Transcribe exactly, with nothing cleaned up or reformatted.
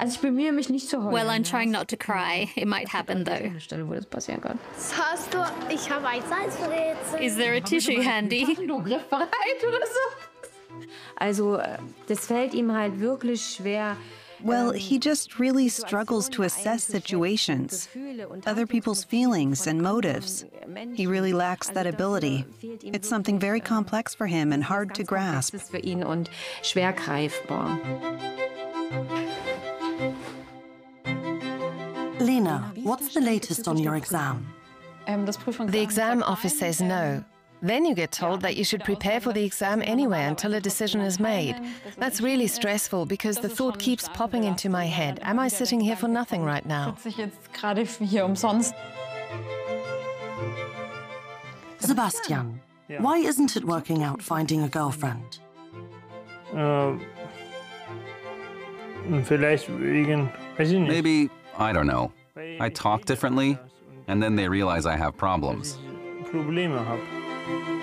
Also ich bemühe mich nicht zu heulen. Well, I'm trying not to cry. It might happen, though. Stelle, wo das passieren kann. Hast du, ich habe ein Salzrätsel. Is there a tissue handy? Taschentuchgriff bereit oder so? Also, das fällt ihm halt wirklich schwer. Well, he just really struggles to assess situations, other people's feelings and motives. He really lacks that ability. It's something very complex for him and hard to grasp. Das ist für ihn und schwer greifbar. Lena, what's the latest on your exam? The exam office says no. Then you get told that you should prepare for the exam anyway until a decision is made. That's really stressful because the thought keeps popping into my head. Am I sitting here for nothing right now? Sebastian, why isn't it working out finding a girlfriend? Uh, vielleicht wegen, weiß ich nicht. Maybe, I don't know. I talk differently, and then they realize I have problems. Probleme habe.